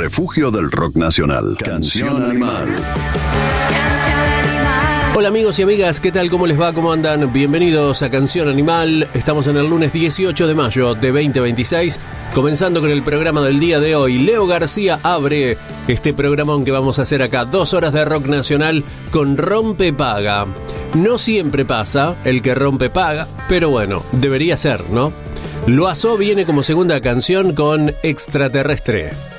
refugio del rock nacional. Canción Animal. Hola amigos y amigas, ¿qué tal? ¿Cómo les va? ¿Cómo andan? Bienvenidos a Canción Animal. Estamos en el lunes 18 de mayo de 2026, comenzando con el programa del día de hoy. Leo García abre este programón que vamos a hacer acá, 2 horas de rock nacional con Rompe Paga. No siempre pasa, el que rompe paga, pero bueno, debería ser, ¿no? Loazó viene como segunda canción con Extraterrestre.